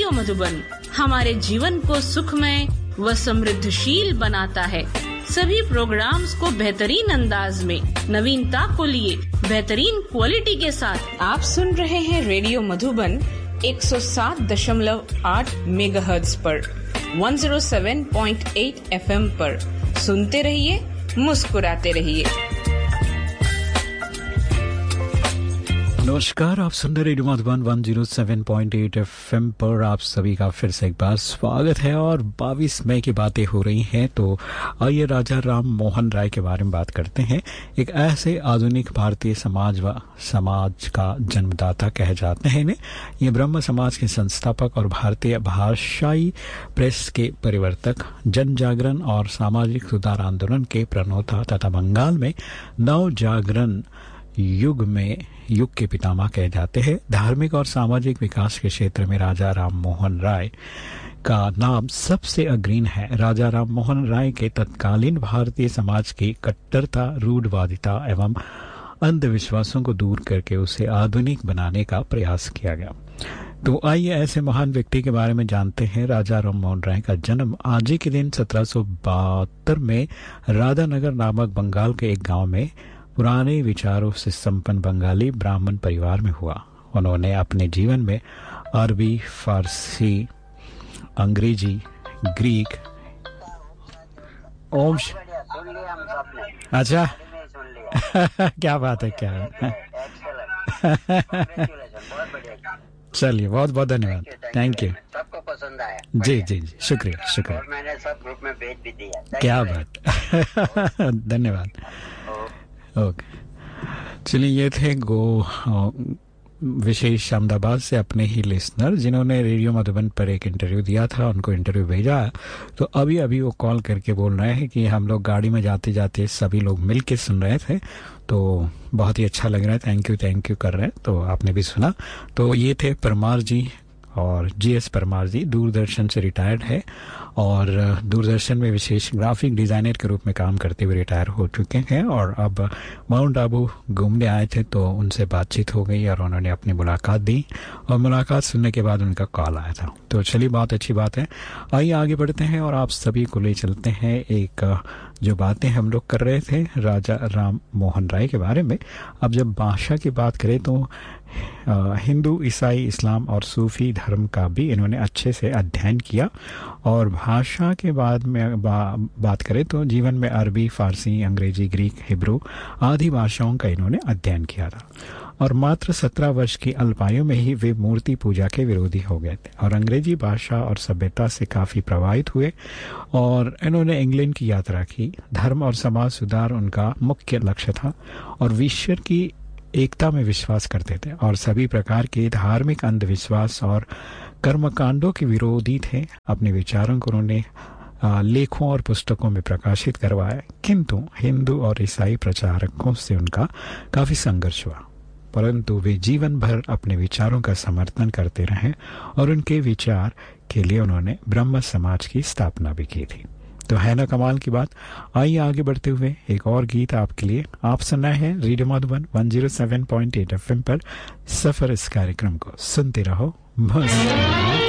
Radio Madhuban हमारे जीवन को सुखमय व समृद्धशील बनाता है। सभी प्रोग्राम्स को बेहतरीन अंदाज में नवीनता को लिए बेहतरीन क्वालिटी के साथ आप सुन रहे हैं रेडियो मधुबन 107.8 मेगाहर्ट्ज पर 107.8 FM पर। सुनते रहिए, मुस्कुराते रहिए। नमस्कार, आप सुन रहे रेडियो मधुबन 107.8 FM पर आप सभी का फिर से एक बार स्वागत है। और 22 मई की बातें हो रही हैं, तो आइए राजा राम मोहन राय के बारे में बात करते हैं। एक ऐसे आधुनिक भारतीय समाज का जन्मदाता कहे जाते हैं इन्हें। ये ब्रह्म समाज के संस्थापक और भारतीय भाषाई प्रेस के परिवर्तक, जन जागरण और सामाजिक सुधार आंदोलन के प्रणेता तथा बंगाल में नव जागरण युग के पितामह कहे जाते हैं। धार्मिक और सामाजिक विकास के क्षेत्र में राजा राम मोहन राय का नाम सबसे अग्रणी है। राजा राम मोहन राय के तत्कालीन भारतीय समाज की कट्टरता, रूढ़वादिता एवं अंधविश्वासों को दूर करके उसे आधुनिक बनाने का प्रयास किया गया। तो आइए ऐसे महान व्यक्ति के बारे में जानते हैं। राजा राम मोहन राय का जन्म आज ही के दिन 1772 में राधानगर नामक बंगाल के एक गांव में पुराने विचारों से संपन्न बंगाली ब्राह्मण परिवार में हुआ। उन्होंने अपने जीवन में अरबी, फारसी, अंग्रेजी, ग्रीक, अच्छा क्या बात है, क्या है। चलिए, बहुत बहुत धन्यवाद, थैंक यू। सबको पसंद आया। जी जी जी, शुक्रिया शुक्रिया। और मैंने सब ग्रुप में भेज भी दिया। क्या बात धन्यवाद। ओके, चलिए, ये थे विशेष अहमदाबाद से अपने ही लिसनर जिन्होंने रेडियो मधुबन पर एक इंटरव्यू दिया था, उनको इंटरव्यू भेजा। तो अभी अभी वो कॉल करके बोल रहे हैं कि हम लोग गाड़ी में जाते जाते सभी लोग मिल के सुन रहे थे, तो बहुत ही अच्छा लग रहा है। थैंक यू कर रहे हैं, तो आपने भी सुना। तो ये थे परमार जी, और GS परमार जी दूरदर्शन से रिटायर्ड है और दूरदर्शन में विशेष ग्राफिक डिजाइनर के रूप में काम करते हुए रिटायर हो चुके हैं। और अब माउंट आबू घूमने आए थे, तो उनसे बातचीत हो गई और उन्होंने अपनी मुलाकात दी, और मुलाकात सुनने के बाद उनका कॉल आया था। तो चलिए, बहुत अच्छी बात है। आइए आगे बढ़ते हैं और आप सभी को ले चलते हैं एक जो बातें हम लोग कर रहे थे राजा राम मोहन राय के बारे में। अब जब भाषा की बात करें तो हिंदू, ईसाई, इस्लाम और सूफी धर्म का भी इन्होंने अच्छे से अध्ययन किया। और भाषा के बाद में बात करें तो जीवन में अरबी, फारसी, अंग्रेजी, ग्रीक, हिब्रू आदि भाषाओं का इन्होंने अध्ययन किया था। और मात्र 17 वर्ष की अल्पायु में ही वे मूर्ति पूजा के विरोधी हो गए थे और अंग्रेजी भाषा और सभ्यता से काफी प्रभावित हुए। और इन्होंने इंग्लैंड की यात्रा की। धर्म और समाज सुधार उनका मुख्य लक्ष्य था और विश्व की एकता में विश्वास करते थे और सभी प्रकार के धार्मिक अंधविश्वास और कर्मकांडों के विरोधी थे। अपने विचारों को उन्होंने लेखों और पुस्तकों में प्रकाशित करवाया, किंतु हिंदू और ईसाई प्रचारकों से उनका काफी संघर्ष हुआ, परंतु वे जीवन भर अपने विचारों का समर्थन करते रहे और उनके विचार के लिए उन्होंने ब्रह्म समाज की स्थापना भी की थी। तो है ना कमाल की बात। आइए आगे बढ़ते हुए एक और गीत आपके लिए। आप सुन रहे हैं रेडियो मधुबन 107.8 FM पर सफर। इस कार्यक्रम को सुनते रहो, मस्त